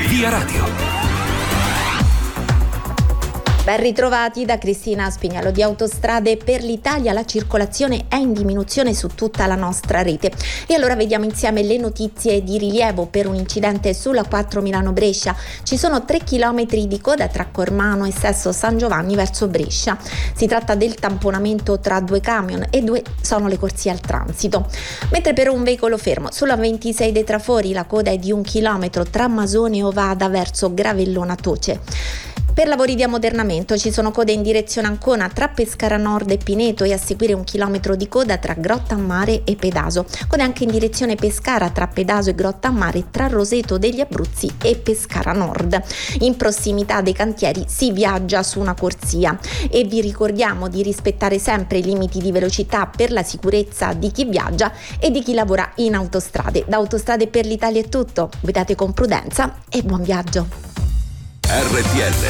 Via Radio. Ben ritrovati da Cristina Spignalo di Autostrade per l'Italia. La circolazione è in diminuzione su tutta la nostra rete. E allora vediamo insieme le notizie di rilievo per un incidente sulla 4 Milano-Brescia. Ci sono 3 chilometri di coda tra Cormano e Sesto San Giovanni verso Brescia. Si tratta del tamponamento tra 2 camion e 2 sono le corsie al transito. Mentre per un veicolo fermo sulla 26 dei Trafori la coda è di 1 chilometro tra Masone e Ovada verso Gravellona Toce. Per lavori di ammodernamento ci sono code in direzione Ancona tra Pescara Nord e Pineto e a seguire 1 chilometro di coda tra Grotta a Mare e Pedaso. Code anche in direzione Pescara tra Pedaso e Grotta a Mare, tra Roseto degli Abruzzi e Pescara Nord. In prossimità dei cantieri si viaggia su una corsia e vi ricordiamo di rispettare sempre i limiti di velocità per la sicurezza di chi viaggia e di chi lavora in autostrade. Da Autostrade per l'Italia è tutto, guidate con prudenza e buon viaggio. RTL